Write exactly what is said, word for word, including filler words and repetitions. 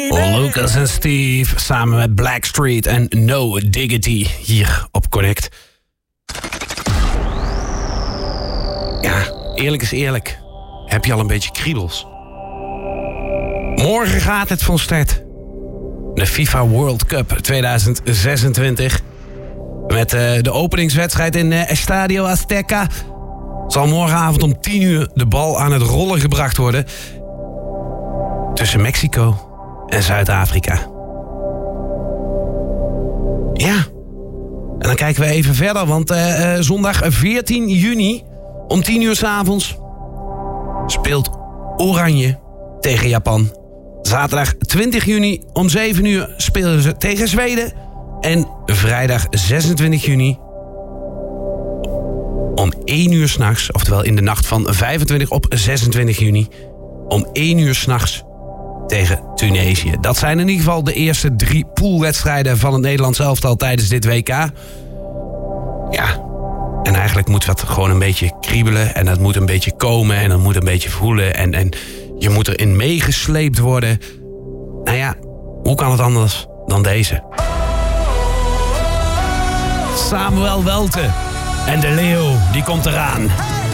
Lucas en Steve samen met Blackstreet en No Diggity hier op Connect. Ja, eerlijk is eerlijk. Heb je al een beetje kriebels? Morgen gaat het van start. De FIFA World Cup tweeduizend zesentwintig. Met uh, de openingswedstrijd in uh, Estadio Azteca zal morgenavond om tien uur de bal aan het rollen gebracht worden tussen Mexico en Zuid-Afrika. Ja, en dan kijken we even verder, want uh, uh, zondag veertien juni om tien uur 's avonds speelt Oranje tegen Japan. Zaterdag twintig juni om zeven uur spelen ze tegen Zweden. En vrijdag zesentwintig juni om één uur 's nachts, oftewel in de nacht van vijfentwintig op zesentwintig juni... om één uur 's nachts tegen Tunesië. Dat zijn in ieder geval de eerste drie poolwedstrijden van het Nederlands elftal tijdens dit W K. Ja, en eigenlijk moet dat gewoon een beetje kriebelen en dat moet een beetje komen en dat moet een beetje voelen en, en je moet erin meegesleept worden. Nou ja, hoe kan het anders dan deze? Samuel Welte en de leeuw, die komt eraan.